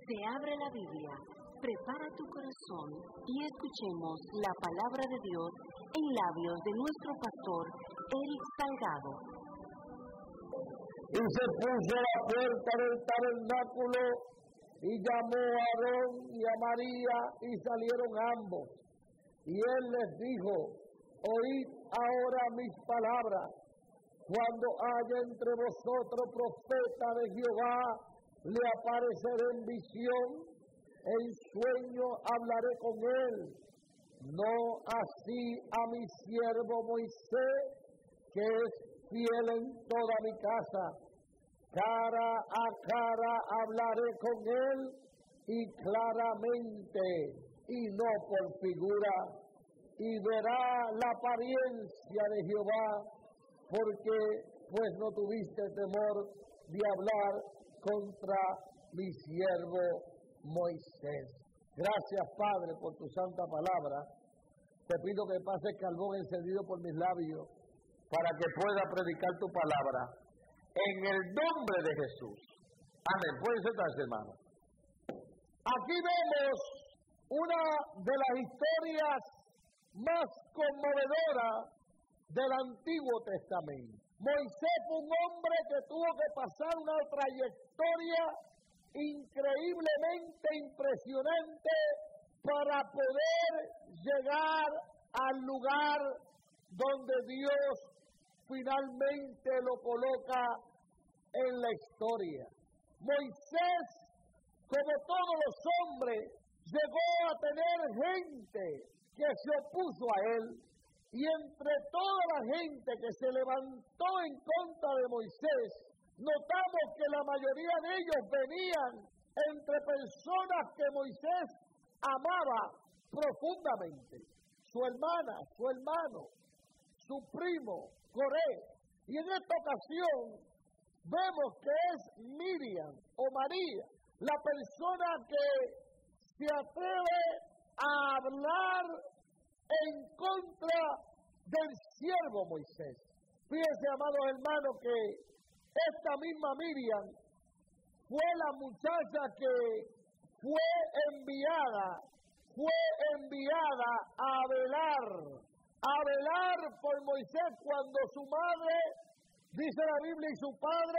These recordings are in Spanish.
Se abre la Biblia, prepara tu corazón y escuchemos la palabra de Dios en labios de nuestro pastor Eric Salgado. Y se puso a la puerta del tabernáculo y llamó a Aarón y a María y salieron ambos. Y él les dijo: oíd ahora mis palabras. Cuando haya entre vosotros profeta de Jehová, le apareceré en visión, en sueño hablaré con él. No así a mi siervo Moisés, que es fiel en toda mi casa. Cara a cara hablaré con él, y claramente, y no por figura, y verá la apariencia de Jehová, porque pues no tuviste temor de hablar contra mi siervo Moisés. Gracias, Padre, por tu santa palabra. Te pido que pase carbón encendido por mis labios para que pueda predicar tu palabra. En el nombre de Jesús. Amén. Pueden sentarse, hermano. Aquí vemos una de las historias más conmovedoras del Antiguo Testamento. Moisés fue un hombre que tuvo que pasar una trayectoria increíblemente impresionante para poder llegar al lugar donde Dios finalmente lo coloca en la historia. Moisés, como todos los hombres, llegó a tener gente que se opuso a él. Y entre toda la gente que se levantó en contra de Moisés, notamos que la mayoría de ellos venían entre personas que Moisés amaba profundamente. Su hermana, su hermano, su primo, Coré. Y en esta ocasión vemos que es Miriam o María, la persona que se atreve a hablar en contra del siervo Moisés. Fíjense, amados hermanos, que esta misma Miriam fue la muchacha que fue enviada a velar por Moisés cuando su madre, dice la Biblia, y su padre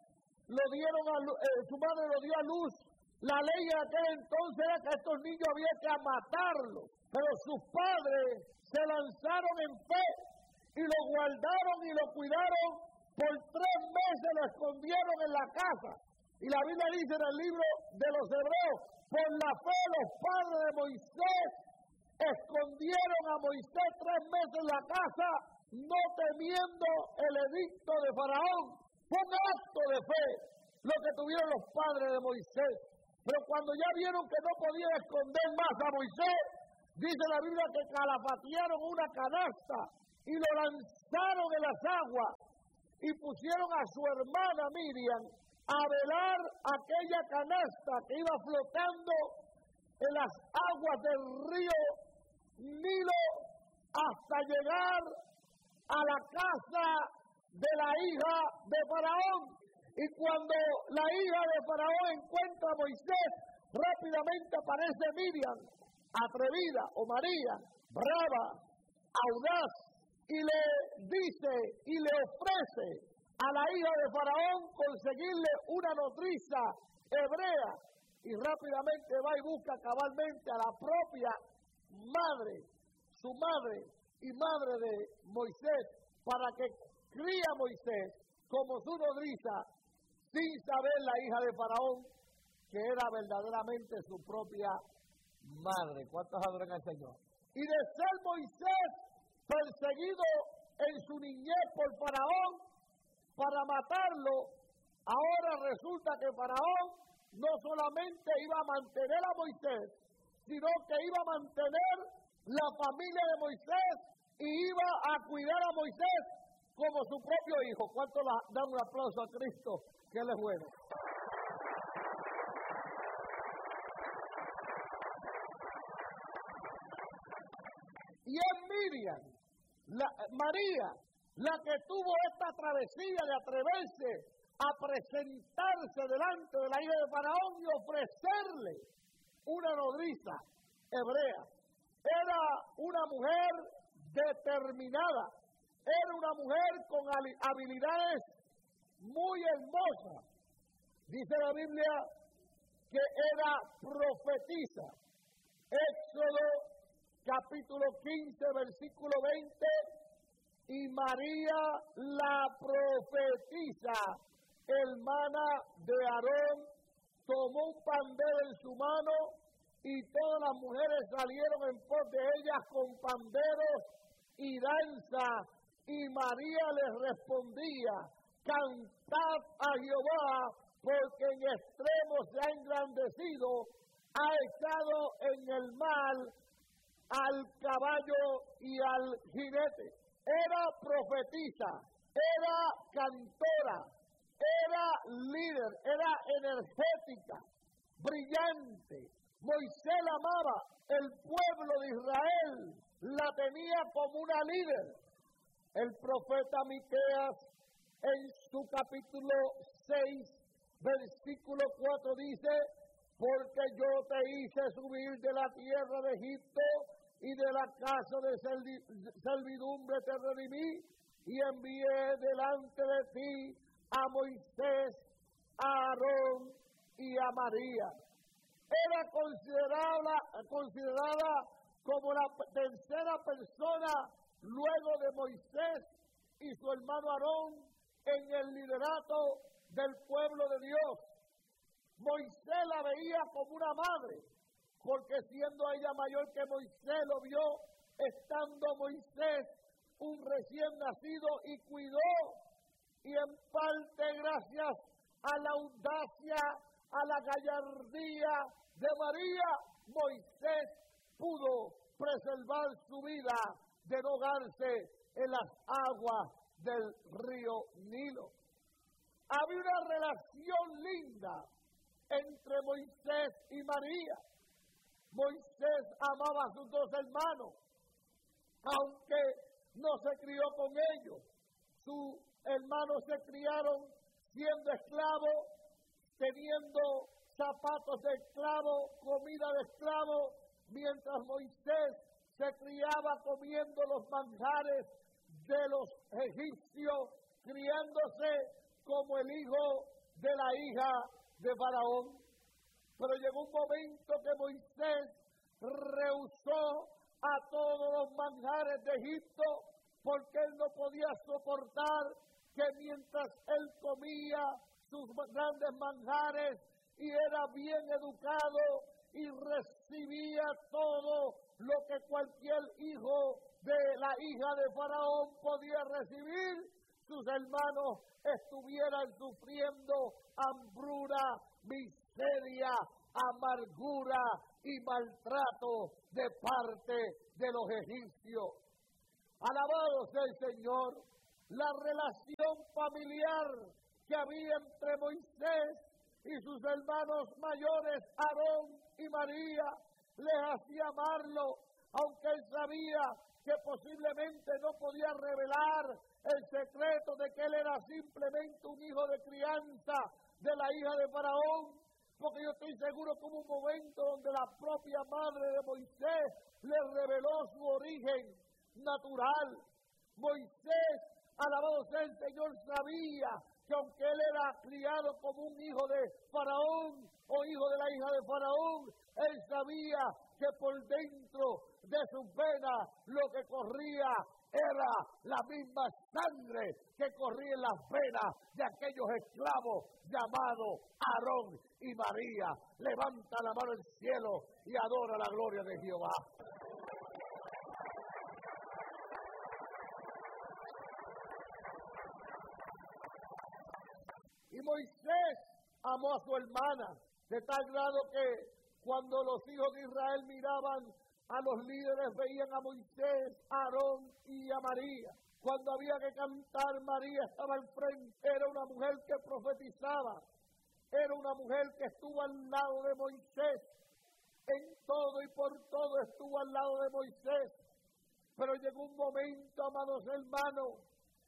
su madre lo dio a luz. La ley de aquel entonces era que a estos niños había que matarlos, pero sus padres se lanzaron en fe y lo guardaron y lo cuidaron. Por 3 meses lo escondieron en la casa. Y la Biblia dice en el libro de los Hebreos: por la fe los padres de Moisés escondieron a Moisés 3 meses en la casa, no temiendo el edicto de Faraón. Fue un acto de fe lo que tuvieron los padres de Moisés. Pero cuando ya vieron que no podían esconder más a Moisés, dice la Biblia que calafatearon una canasta y lo lanzaron en las aguas y pusieron a su hermana Miriam a velar aquella canasta que iba flotando en las aguas del río Nilo hasta llegar a la casa de la hija de Faraón. Y cuando la hija de Faraón encuentra a Moisés, rápidamente aparece Miriam, atrevida, o María, brava, audaz, y le dice y le ofrece a la hija de Faraón conseguirle una nodriza hebrea. Y rápidamente va y busca cabalmente a la propia madre, su madre y madre de Moisés, para que críe a Moisés como su nodriza, sin saber la hija de Faraón que era verdaderamente su propia madre. ¿Cuántos adoran al Señor? Y de ser Moisés perseguido en su niñez por Faraón para matarlo, ahora resulta que Faraón no solamente iba a mantener a Moisés, sino que iba a mantener la familia de Moisés y iba a cuidar a Moisés como su propio hijo. ¿Cuántos dan un aplauso a Cristo? Que Él es bueno. Y es Miriam, María, la que tuvo esta travesía de atreverse a presentarse delante de la hija de Faraón y ofrecerle una nodriza hebrea. Era una mujer determinada, era una mujer con habilidades muy hermosas. Dice la Biblia que era profetisa. Éxodo capítulo 15, versículo 20, y María la profetisa, hermana de Aarón, tomó un pandero en su mano y todas las mujeres salieron en pos de ellas con panderos y danza, y María les respondía: cantad a Jehová, porque en extremo se ha engrandecido, ha echado en el mal al caballo y al jinete. Era profetisa, era cantora, era líder, era energética, brillante. Moisés la amaba, el pueblo de Israel la tenía como una líder. El profeta Miqueas en su capítulo 6, versículo 4 dice: porque yo te hice subir de la tierra de Egipto y de la casa de servidumbre te redimí, y envié delante de ti a Moisés, a Aarón y a María. Era considerada como la tercera persona luego de Moisés y su hermano Aarón en el liderato del pueblo de Dios. Moisés la veía como una madre, porque siendo ella mayor que Moisés, lo vio estando Moisés un recién nacido y cuidó, y en parte gracias a la audacia, a la gallardía de María, Moisés pudo preservar su vida de no ahogarse en las aguas del río Nilo. Había una relación linda entre Moisés y María. Moisés amaba a sus dos hermanos, aunque no se crió con ellos. Sus hermanos se criaron siendo esclavos, teniendo zapatos de esclavo, comida de esclavo, mientras Moisés se criaba comiendo los manjares de los egipcios, criándose como el hijo de la hija de Faraón. Pero llegó un momento que Moisés rehusó a todos los manjares de Egipto, porque él no podía soportar que mientras él comía sus grandes manjares y era bien educado y recibía todo lo que cualquier hijo de la hija de Faraón podía recibir, sus hermanos estuvieran sufriendo hambruna, miseria, amargura y maltrato de parte de los egipcios. Alabado sea el Señor. La relación familiar que había entre Moisés y sus hermanos mayores, Aarón y María, les hacía amarlo, aunque él sabía que posiblemente no podía revelar el secreto de que él era simplemente un hijo de crianza de la hija de Faraón, porque yo estoy seguro que hubo un momento donde la propia madre de Moisés le reveló su origen natural. Moisés, alabado sea el Señor, sabía que aunque él era criado como un hijo de Faraón o hijo de la hija de Faraón, él sabía que por dentro de sus venas lo que corría era la misma sangre que corría en las venas de aquellos esclavos llamados Aarón y María. Levanta la mano al cielo y adora la gloria de Jehová. Y Moisés amó a su hermana, de tal grado que cuando los hijos de Israel miraban a los líderes, veían a Moisés, a Aarón y a María. Cuando había que cantar, María estaba al frente. Era una mujer que profetizaba, era una mujer que estuvo al lado de Moisés. En todo y por todo estuvo al lado de Moisés. Pero llegó un momento, amados hermanos,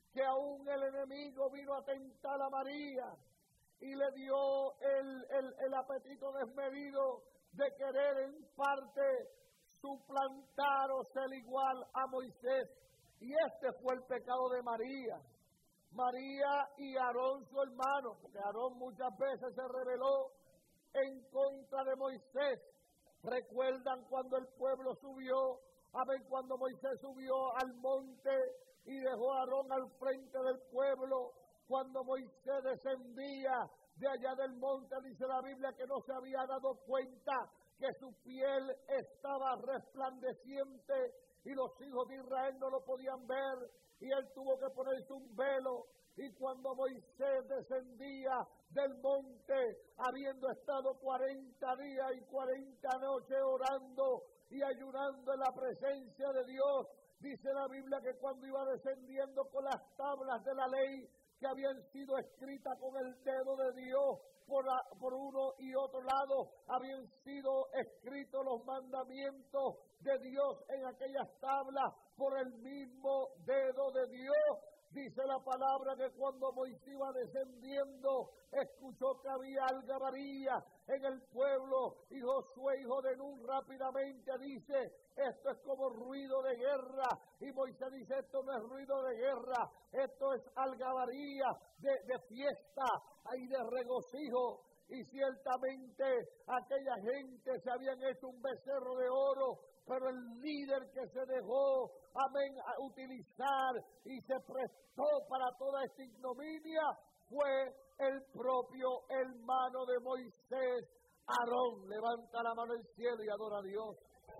que aún el enemigo vino a tentar a María y le dio el apetito desmedido de querer en parte suplantar o ser igual a Moisés. Y este fue el pecado de María. María y Aarón, su hermano, porque Aarón muchas veces se rebeló en contra de Moisés. ¿Recuerdan cuando el pueblo subió? Cuando Moisés subió al monte y dejó a Aarón al frente del pueblo. Cuando Moisés descendía de allá del monte, dice la Biblia que no se había dado cuenta que su piel estaba resplandeciente y los hijos de Israel no lo podían ver, y él tuvo que ponerse un velo. Y cuando Moisés descendía del monte, habiendo estado 40 días y 40 noches orando y ayunando en la presencia de Dios, dice la Biblia que cuando iba descendiendo con las tablas de la ley que habían sido escritas con el dedo de Dios, por uno y otro lado habían sido escritos los mandamientos de Dios en aquellas tablas por el mismo dedo de Dios. Dice la palabra que cuando Moisés iba descendiendo, escuchó que había algarabía en el pueblo, y Josué, hijo de Nun, rápidamente dice: esto es como ruido de guerra. Y Moisés dice: esto no es ruido de guerra, esto es algarabía de fiesta y de regocijo. Y ciertamente aquella gente se habían hecho un becerro de oro, pero el líder que se dejó, a utilizar y se prestó para toda esta ignominia fue el propio hermano de Moisés, Aarón. Levanta la mano al cielo y adora a Dios.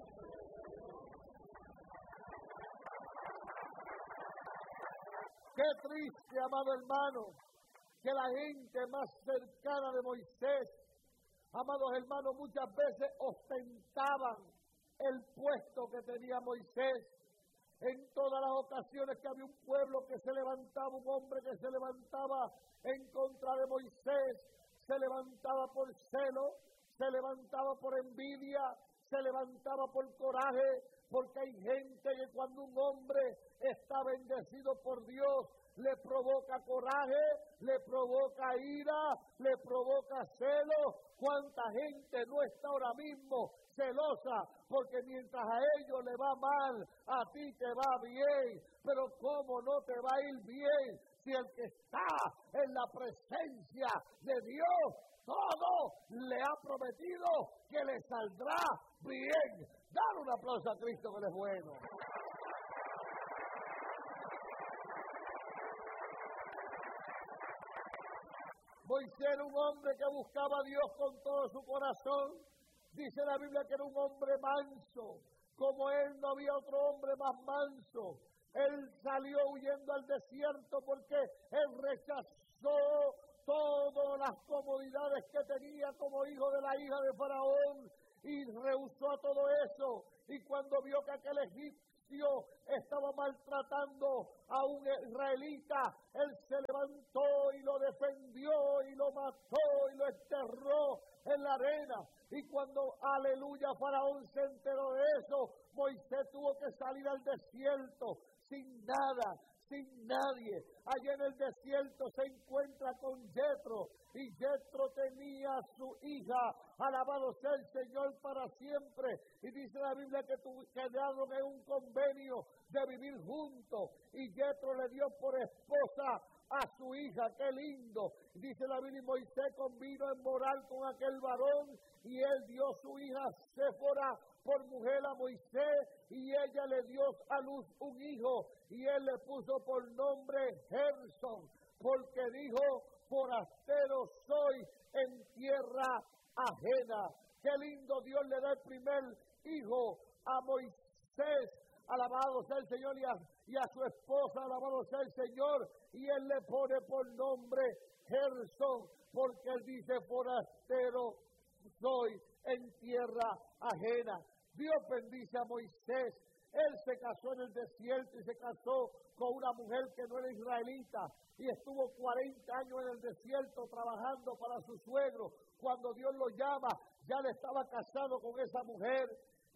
Qué triste, amado hermano, que la gente más cercana de Moisés, amados hermanos, muchas veces ostentaban el puesto que tenía Moisés. En todas las ocasiones que había un pueblo que se levantaba, un hombre que se levantaba en contra de Moisés, se levantaba por celo, se levantaba por envidia, se levantaba por coraje, porque hay gente que cuando un hombre está bendecido por Dios, le provoca coraje, le provoca ira, le provoca celo. ¿Cuánta gente no está ahora mismo celosa? Porque mientras a ellos le va mal, a ti te va bien. Pero ¿cómo no te va a ir bien si el que está en la presencia de Dios todo le ha prometido que le saldrá bien? Dar un aplauso a Cristo, que Él es bueno. Moisés era un hombre que buscaba a Dios con todo su corazón. Dice la Biblia que era un hombre manso. Como él no había otro hombre más manso. Él salió huyendo al desierto porque él rechazó todas las comodidades que tenía como hijo de la hija de Faraón y rehusó a todo eso. Y cuando vio que aquel egipcio estaba maltratando a un israelita, él se levantó y lo defendió y lo mató y lo enterró en la arena. Y cuando, aleluya, Faraón se enteró de eso, Moisés tuvo que salir al desierto sin nada, sin nadie. Allá en el desierto se encuentra con Jetro, y Jetro tenía a su hija, alabado sea el Señor para siempre. Y dice la Biblia que quedaron en un convenio de vivir juntos, y Jetro le dio por esposa a su hija. ¡Qué lindo! Dice la Biblia: y Moisés convino en morar con aquel varón, y él dio su hija Séfora por mujer a Moisés, y ella le dio a luz un hijo, y él le puso por nombre Gerson, porque dijo: forastero soy en tierra ajena. ¡Qué lindo! Dios le da el primer hijo a Moisés, alabado sea el Señor, y a su esposa, alabado sea el Señor, y él le pone por nombre Gerson, porque él dice: forastero soy en tierra ajena. Dios bendice a Moisés. Él se casó en el desierto y se casó con una mujer que no era israelita, y estuvo 40 años en el desierto trabajando para su suegro. Cuando Dios lo llama, ya le estaba casado con esa mujer.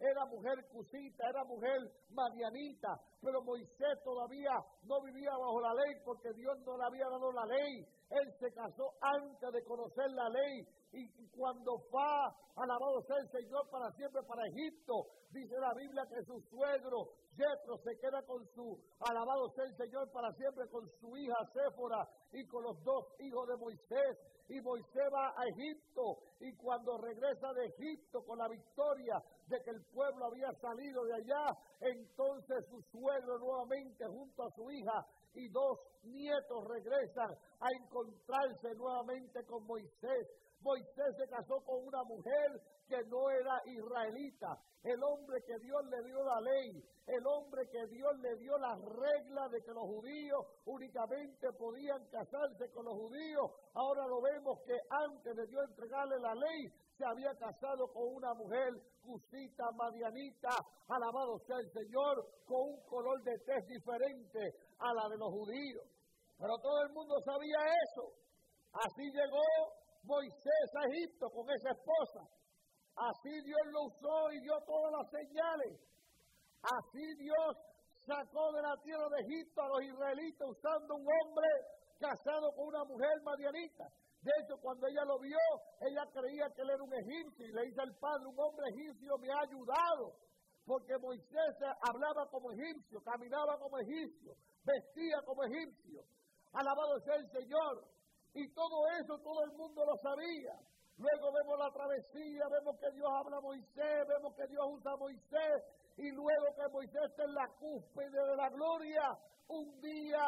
era mujer cusita, era mujer madianita, pero Moisés todavía no vivía bajo la ley porque Dios no le había dado la ley. Él se casó antes de conocer la ley y cuando va, alabado sea el Señor, para siempre para Egipto, dice la Biblia que su suegro Jetro se queda con su, alabado sea el Señor, para siempre con su hija Séfora y con los dos hijos de Moisés. Y Moisés va a Egipto y cuando regresa de Egipto con la victoria de que el pueblo había salido de allá, entonces su suegro nuevamente junto a su hija y dos nietos regresan a encontrarse nuevamente con Moisés. Moisés se casó con una mujer que no era israelita, el hombre que Dios le dio la ley, el hombre que Dios le dio las reglas de que los judíos únicamente podían casarse con los judíos. Ahora lo vemos que antes de Dios entregarle la ley, se había casado con una mujer cusita, madianita, alabado sea el Señor, con un color de tez diferente a la de los judíos. Pero todo el mundo sabía eso. Así llegó Moisés a Egipto con esa esposa. Así Dios lo usó y dio todas las señales. Así Dios sacó de la tierra de Egipto a los israelitas usando un hombre casado con una mujer madianita. De hecho, cuando ella lo vio, ella creía que él era un egipcio y le dice al padre, un hombre egipcio me ha ayudado. Porque Moisés hablaba como egipcio, caminaba como egipcio, vestía como egipcio. Alabado sea el Señor. Y todo eso todo el mundo lo sabía. Luego vemos la travesía, vemos que Dios habla a Moisés, vemos que Dios usa a Moisés, y luego que Moisés está en la cúspide de la gloria, un día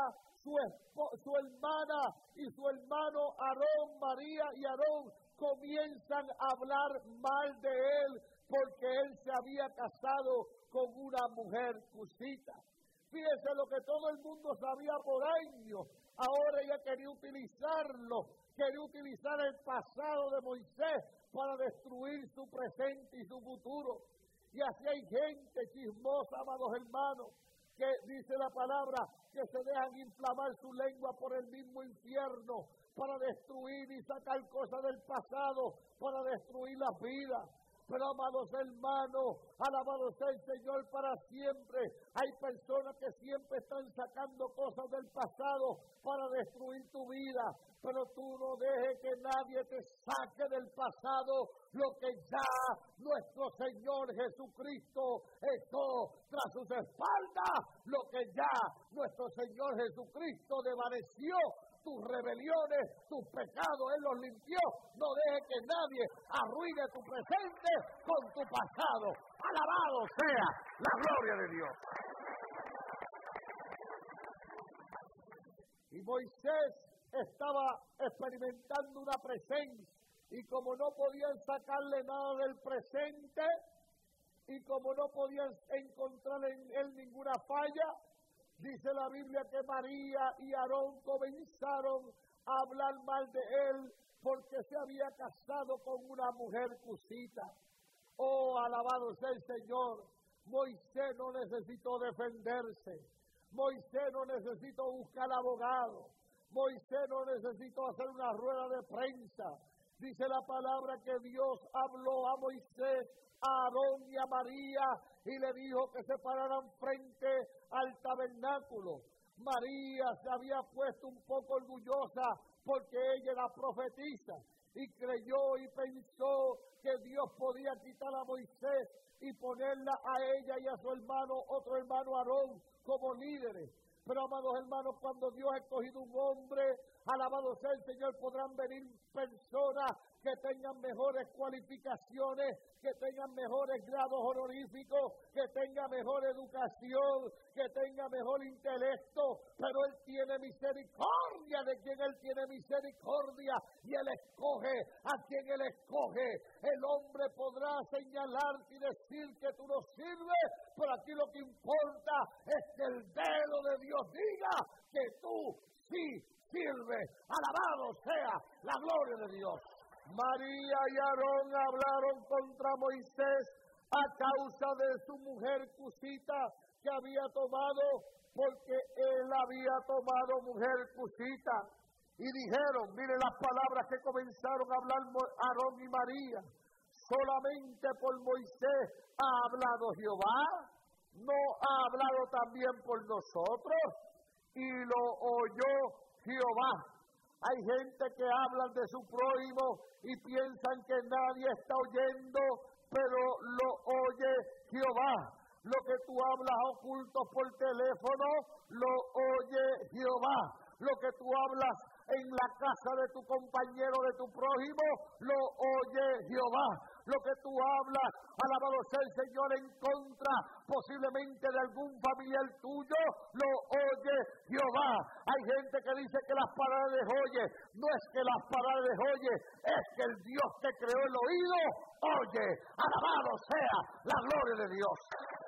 su hermana y su hermano Aarón, María y Aarón, comienzan a hablar mal de él, porque él se había casado con una mujer cusita. Fíjese lo que todo el mundo sabía por años. Ahora ella quería utilizarlo, quería utilizar el pasado de Moisés para destruir su presente y su futuro. Y así hay gente chismosa, amados hermanos, que dice la palabra, que se dejan inflamar su lengua por el mismo infierno para destruir y sacar cosas del pasado, para destruir las vidas. Pero, amados hermanos, alabado sea el Señor para siempre. Hay personas que siempre están sacando cosas del pasado para destruir tu vida. Pero tú no dejes que nadie te saque del pasado lo que ya nuestro Señor Jesucristo echó tras sus espaldas, lo que ya nuestro Señor Jesucristo desvaneció. Tus rebeliones, tus pecados, Él los limpió. No dejes que nadie arruine tu presente con tu pasado. Alabado sea la gloria de Dios. Y Moisés estaba experimentando una presencia, y como no podían sacarle nada del presente, y como no podían encontrar en él ninguna falla, dice la Biblia que María y Aarón comenzaron a hablar mal de él porque se había casado con una mujer cusita. Oh, alabado sea el Señor. Moisés no necesitó defenderse. Moisés no necesitó buscar abogado. Moisés no necesitó hacer una rueda de prensa. Dice la palabra que Dios habló a Moisés, a Aarón y a María, y le dijo que se pararan frente al tabernáculo. María se había puesto un poco orgullosa porque ella era profetisa y creyó y pensó que Dios podía quitar a Moisés y ponerla a ella y a su hermano, otro hermano Aarón, como líderes. Pero, amados hermanos, cuando Dios ha escogido un hombre, alabado sea el Señor, podrán venir personas que tengan mejores cualificaciones, que tengan mejores grados honoríficos, que tengan mejor educación, que tengan mejor intelecto, pero Él tiene misericordia de quien Él tiene misericordia, y Él escoge a quien Él escoge. El hombre podrá señalarte y decir que tú no sirves, pero aquí lo que importa es que el dedo de Dios diga que tú sí sirves. Alabado sea la gloria de Dios. María y Aarón hablaron contra Moisés a causa de su mujer cusita que había tomado, porque él había tomado mujer cusita. Y dijeron, miren las palabras que comenzaron a hablar Aarón y María: solamente por Moisés ha hablado Jehová, ¿no ha hablado también por nosotros? Y lo oyó Jehová. Hay gente que habla de su prójimo y piensan que nadie está oyendo, pero lo oye Jehová. Lo que tú hablas oculto por teléfono, lo oye Jehová. Lo que tú hablas en la casa de tu compañero, de tu prójimo, lo oye Jehová. Lo que tú hablas, alabado sea el Señor, en contra posiblemente de algún familiar tuyo, lo oye Jehová. Hay gente que dice que las paredes oye. No es que las paredes oye, es que el Dios que creó el oído oye. Alabado sea la gloria de Dios.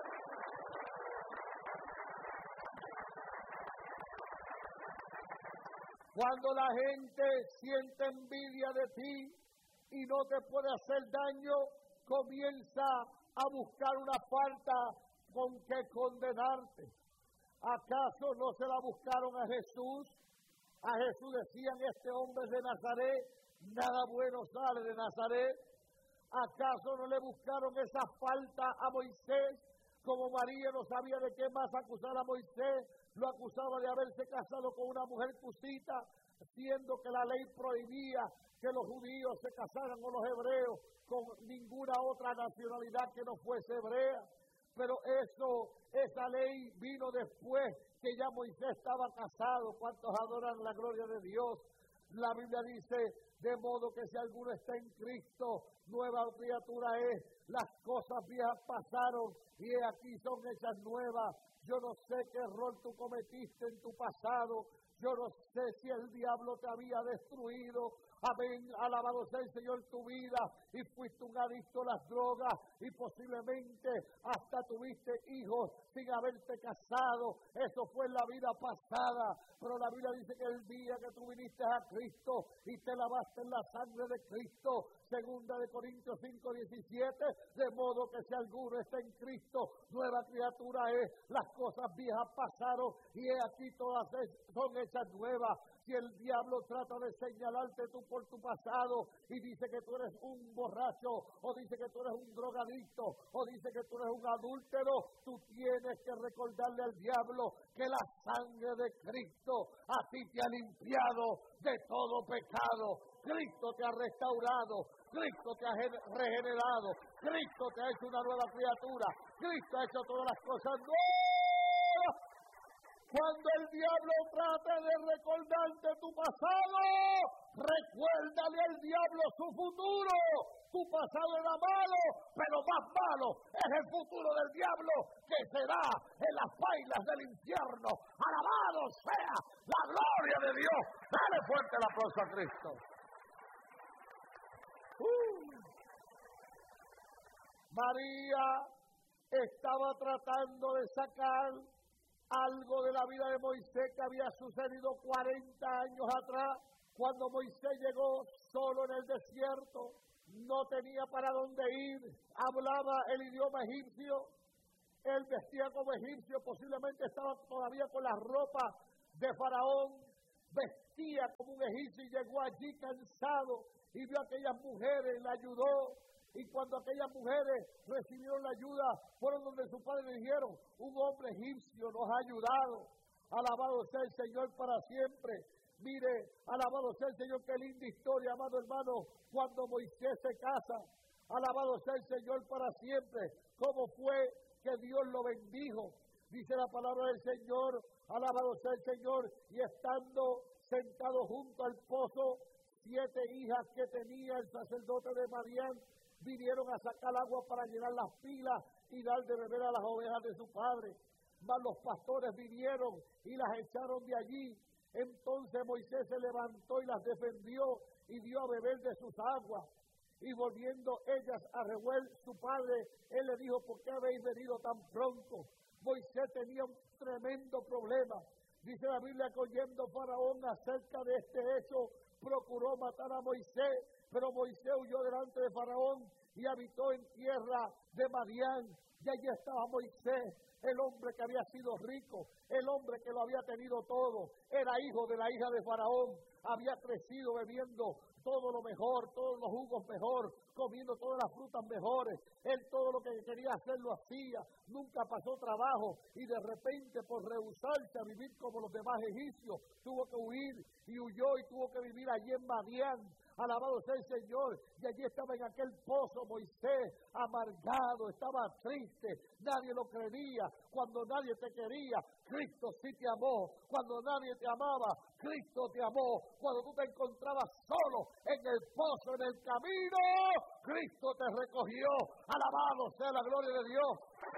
Cuando la gente siente envidia de ti y no te puede hacer daño, comienza a buscar una falta con que condenarte. ¿Acaso no se la buscaron a Jesús? A Jesús decían, este hombre de Nazaret, nada bueno sale de Nazaret. ¿Acaso no le buscaron esa falta a Moisés? Como María no sabía de qué más acusar a Moisés, lo acusaba de haberse casado con una mujer cusita, siendo que la ley prohibía que los judíos se casaran con los hebreos con ninguna otra nacionalidad que no fuese hebrea. Pero esa ley vino después que ya Moisés estaba casado. ¿Cuántos adoran la gloria de Dios? La Biblia dice, de modo que si alguno está en Cristo, nueva criatura es. Las cosas viejas pasaron y aquí son hechas nuevas. Yo no sé qué error tú cometiste en tu pasado. Yo no sé si el diablo te había destruido. Amén, alabado sea el Señor tu vida y fuiste un adicto a las drogas y posiblemente hasta tuviste hijos sin haberte casado. Eso fue en la vida pasada, pero la Biblia dice que el día que tú viniste a Cristo y te lavaste en la sangre de Cristo, segunda de Corintios 5:17, de modo que si alguno está en Cristo, nueva criatura es. Las cosas viejas pasaron y he aquí todas son hechas nuevas. Si el diablo trata de señalarte tú por tu pasado y dice que tú eres un borracho, o dice que tú eres un drogadicto, o dice que tú eres un adúltero, tú tienes que recordarle al diablo que la sangre de Cristo a ti te ha limpiado de todo pecado. Cristo te ha restaurado, Cristo te ha regenerado, Cristo te ha hecho una nueva criatura, Cristo ha hecho todas las cosas nuevas. Cuando el diablo trate de recordarte tu pasado, recuérdale al diablo su futuro. Tu pasado era malo, pero más malo es el futuro del diablo, que será en las pailas del infierno. Alabado sea la gloria de Dios. Dale fuerte el aplauso a Cristo. María estaba tratando de sacar algo de la vida de Moisés que había sucedido 40 años atrás, cuando Moisés llegó solo en el desierto, no tenía para dónde ir, hablaba el idioma egipcio, él vestía como egipcio, posiblemente estaba todavía con la ropa de Faraón, vestía como un egipcio y llegó allí cansado y vio a aquellas mujeres, la ayudó. Y cuando aquellas mujeres recibieron la ayuda, fueron donde su padre le dijeron, un hombre egipcio nos ha ayudado. Alabado sea el Señor para siempre. Mire, alabado sea el Señor, qué linda historia, amado hermano, cuando Moisés se casa. Alabado sea el Señor para siempre. ¿Cómo fue que Dios lo bendijo? Dice la palabra del Señor, alabado sea el Señor, y estando sentado junto al pozo, 7 hijas que tenía el sacerdote de Madián, vinieron a sacar agua para llenar las pilas y dar de beber a las ovejas de su padre. Mas los pastores vinieron y las echaron de allí. Entonces Moisés se levantó y las defendió y dio a beber de sus aguas. Y volviendo ellas a Reuel, su padre, él le dijo, ¿por qué habéis venido tan pronto? Moisés tenía un tremendo problema. Dice la Biblia que oyendo Faraón acerca de este hecho, procuró matar a Moisés, pero Moisés huyó delante de Faraón y habitó en tierra de Madián. Y allí estaba Moisés, el hombre que había sido rico, el hombre que lo había tenido todo, era hijo de la hija de Faraón, había crecido bebiendo todo lo mejor, todos los jugos mejor, comiendo todas las frutas mejores. Él todo lo que quería hacer lo hacía, nunca pasó trabajo y de repente por rehusarse a vivir como los demás egipcios, tuvo que huir y huyó y tuvo que vivir allí en Madián. Alabado sea el Señor. Y allí estaba en aquel pozo Moisés, amargado, estaba triste, nadie lo creía. Cuando nadie te quería, Cristo sí te amó. Cuando nadie te amaba, Cristo te amó. Cuando tú te encontrabas solo en el pozo, en el camino, Cristo te recogió. Alabado sea la gloria de Dios.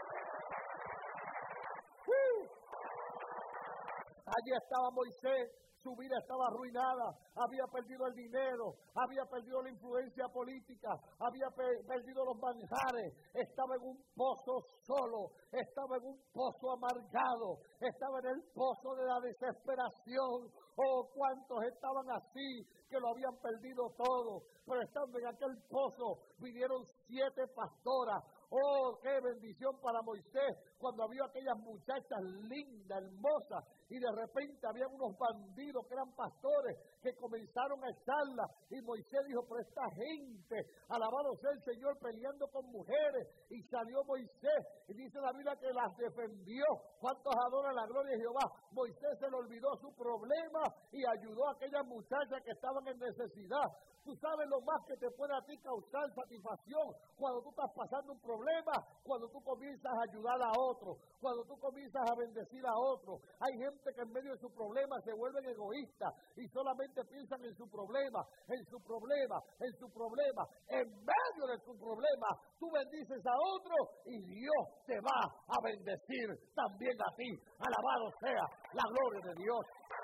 Allí estaba Moisés. Su vida estaba arruinada, había perdido el dinero, había perdido la influencia política, había perdido los manjares, estaba en un pozo solo, estaba en un pozo amargado, estaba en el pozo de la desesperación. Oh, cuántos estaban así, que lo habían perdido todo, pero estando en aquel pozo, vinieron 7 pastoras. Oh, qué bendición para Moisés, cuando vio aquellas muchachas lindas, hermosas, y de repente había unos bandidos que eran pastores, que comenzaron a echarlas, y Moisés dijo, pero esta gente, alabado sea el Señor, peleando con mujeres, y salió Moisés, y dice la Biblia que las defendió. ¿Cuántos adoran la gloria de Jehová? Moisés se le olvidó su problema, y ayudó a aquellas muchachas que estaban en necesidad. Tú sabes lo más que te puede a ti causar satisfacción cuando tú estás pasando un problema, cuando tú comienzas a ayudar a otro, cuando tú comienzas a bendecir a otro. Hay gente que en medio de su problema se vuelven egoístas y solamente piensan en su problema, en su problema, en su problema. En medio de su problema, tú bendices a otro y Dios te va a bendecir también a ti. Alabado sea la gloria de Dios.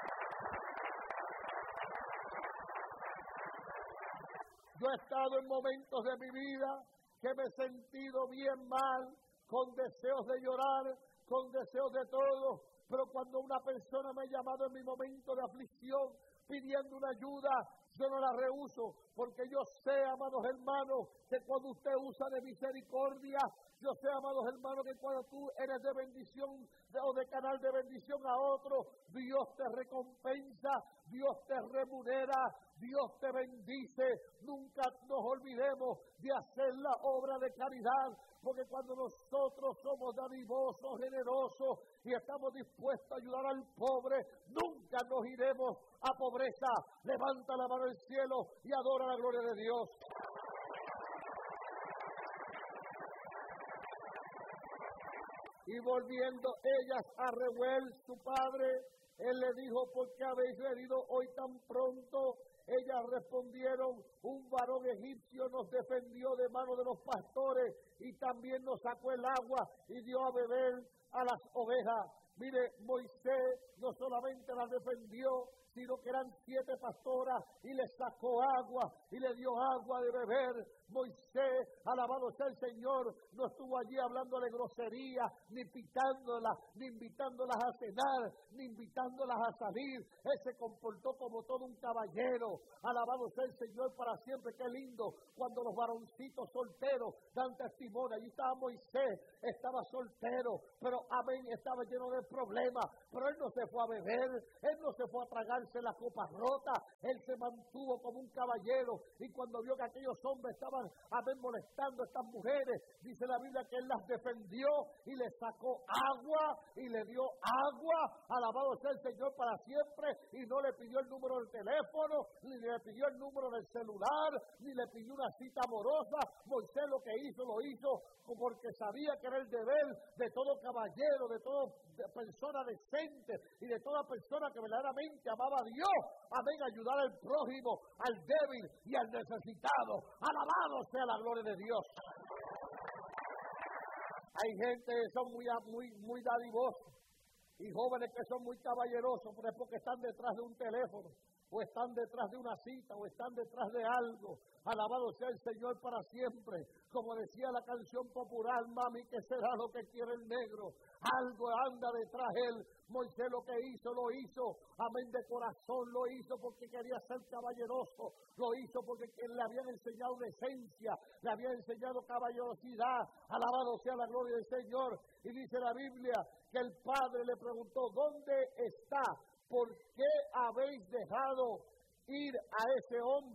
Yo he estado en momentos de mi vida que me he sentido bien mal, con deseos de llorar, con deseos de todo, pero cuando una persona me ha llamado en mi momento de aflicción, pidiendo una ayuda, yo no la rehúso, porque yo sé, amados hermanos, que cuando usted usa de misericordia, yo sé, amados hermanos, que cuando tú eres de bendición o de canal de bendición a otro, Dios te recompensa, Dios te remunera, Dios te bendice. Nunca nos olvidemos de hacer la obra de caridad, porque cuando nosotros somos dadivosos, generosos y estamos dispuestos a ayudar al pobre, nunca nos iremos a pobreza. Levanta la mano al cielo y adora la gloria de Dios. Y volviendo ellas a Reuel, su padre, él le dijo, ¿por qué habéis venido hoy tan pronto? Ellas respondieron, un varón egipcio nos defendió de mano de los pastores y también nos sacó el agua y dio a beber a las ovejas. Mire, Moisés no solamente las defendió, sino que eran 7 pastoras y le sacó agua y le dio agua de beber. Moisés, alabado sea el Señor, no estuvo allí hablándole grosería, ni pitándolas, ni invitándolas a cenar, ni invitándolas a salir. Él se comportó como todo un caballero. Alabado sea el Señor para siempre. Qué lindo cuando los varoncitos solteros dan testimonio. Allí estaba Moisés, estaba soltero, pero amén, estaba lleno de problemas, pero él no se fue a beber, él no se fue a tragarse la copa rota, él se mantuvo como un caballero, y cuando vio que aquellos hombres estaban molestando a estas mujeres, dice la Biblia que él las defendió y le sacó agua y le dio agua. Alabado sea el Señor para siempre. Y no le pidió el número del teléfono, ni le pidió el número del celular, ni le pidió una cita amorosa. Moisés lo que hizo, lo hizo porque sabía que era el deber de todo caballero, de toda persona decente y de toda persona que verdaderamente amaba a Dios. Amén, ayudar al prójimo, al débil y al necesitado. Alabado sea la gloria de Dios. Hay gente que son muy dadivosos y jóvenes que son muy caballerosos, pero es porque están detrás de un teléfono, o están detrás de una cita, o están detrás de algo. Alabado sea el Señor para siempre. Como decía la canción popular, mami, ¿qué será lo que quiere el negro? Algo anda detrás de él. Moisés lo que hizo, lo hizo, amén, de corazón, lo hizo porque quería ser caballeroso, lo hizo porque le habían enseñado decencia, le habían enseñado caballerosidad. Alabado sea la gloria del Señor. Y dice la Biblia que el padre le preguntó, ¿dónde está? ¿Por qué habéis dejado ir a ese hombre?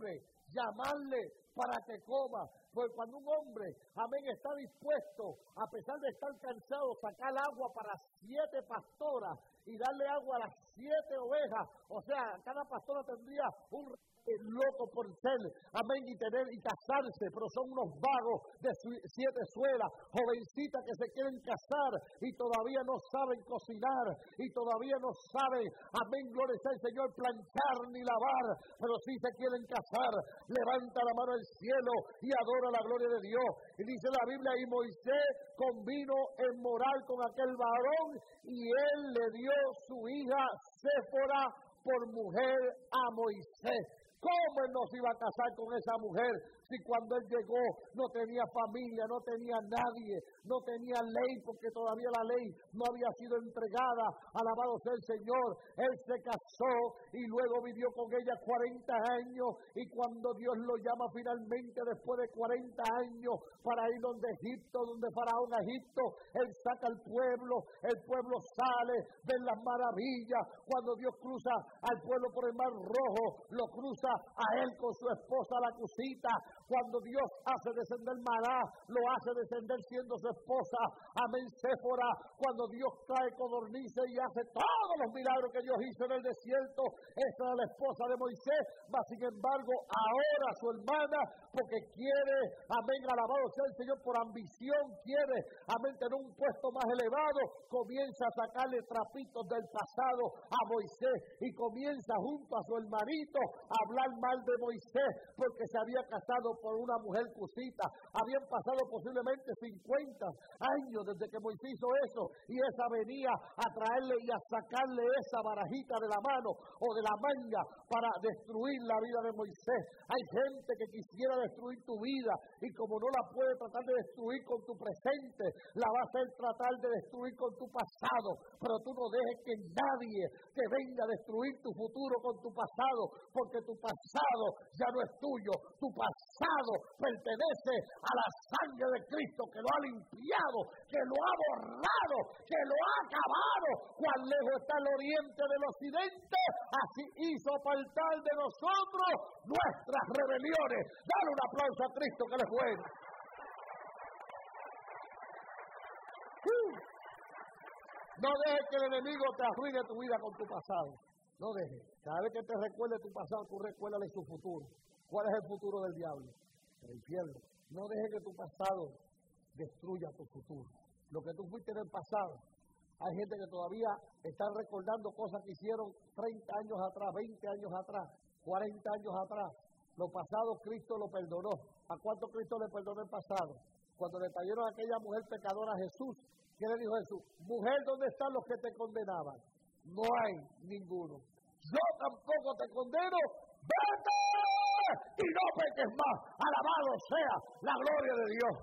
llamarle para que coma. Pues cuando un hombre, amén, está dispuesto, a pesar de estar cansado, sacar agua para 7 pastoras y darle agua a las 7 ovejas, o sea, cada pastora tendría un loco por ser, amén, y tener y casarse, pero son unos vagos de 7 suelas, jovencitas que se quieren casar y todavía no saben cocinar y todavía no saben, amén, gloria al Señor, planchar ni lavar, pero sí se quieren casar. Levanta la mano al cielo y adora la gloria de Dios. Y dice la Biblia, y Moisés convino en morar con aquel varón y él le dio su hija Séfora por mujer a Moisés. ¿Cómo él no se iba a casar con esa mujer si cuando él llegó no tenía familia, no tenía nadie, no tenía ley, porque todavía la ley no había sido entregada? Alabado sea el Señor. Él se casó y luego vivió con ella 40 años y cuando Dios lo llama finalmente después de 40 años para ir donde Egipto, donde Faraón a Egipto, él saca al pueblo, el pueblo sale, ven las maravillas. Cuando Dios cruza al pueblo por el mar Rojo, lo cruza a él con su esposa la Cusita. Cuando Dios hace descender maná, lo hace descender siendo su esposa, amén, Séfora. Cuando Dios trae codornices y hace todos los milagros que Dios hizo en el desierto, esa era la esposa de Moisés. Mas sin embargo, ahora su hermana, porque quiere, amén, alabado sea el Señor, por ambición quiere, amén, tener un puesto más elevado, comienza a sacarle trapitos del pasado a Moisés y comienza junto a su hermanito a hablar mal de Moisés porque se había casado por una mujer cusita. Habían pasado posiblemente 50 años desde que Moisés hizo eso y esa venía a traerle y a sacarle esa barajita de la mano o de la manga para destruir la vida de Moisés. Hay gente que quisiera destruir tu vida y como no la puede tratar de destruir con tu presente, la va a hacer tratar de destruir con tu pasado. Pero tú no dejes que nadie te venga a destruir tu futuro con tu pasado, porque tu pasado ya no es tuyo. Tu pasado pertenece a la sangre de Cristo que lo ha limpiado, que lo ha borrado, que lo ha acabado. Cuán lejos está el oriente del occidente, así hizo apartar de nosotros nuestras rebeliones. Dale un aplauso a Cristo que le fue. No dejes que el enemigo te arruine tu vida con tu pasado. No dejes. Cada vez que te recuerde tu pasado, tú recuérdale su futuro. ¿Cuál es el futuro del diablo? El infierno. No dejes que tu pasado destruya tu futuro. Lo que tú fuiste en el pasado. Hay gente que todavía está recordando cosas que hicieron 30 años atrás, 20 años atrás, 40 años atrás. Lo pasado Cristo lo perdonó. ¿A cuánto Cristo le perdonó el pasado? Cuando le trajeron a aquella mujer pecadora a Jesús, ¿qué le dijo Jesús? Mujer, ¿dónde están los que te condenaban? No hay ninguno. Yo tampoco te condeno. ¡Vete! Y no peques más. Alabado sea la gloria de Dios.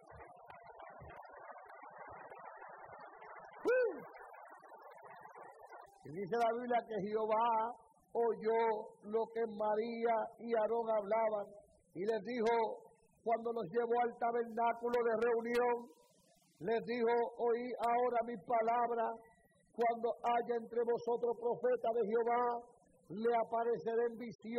Y dice la Biblia que Jehová oyó lo que María y Aarón hablaban y les dijo, cuando los llevó al tabernáculo de reunión, les dijo, oí ahora mis palabras, cuando haya entre vosotros profeta de Jehová, le apareceré en visión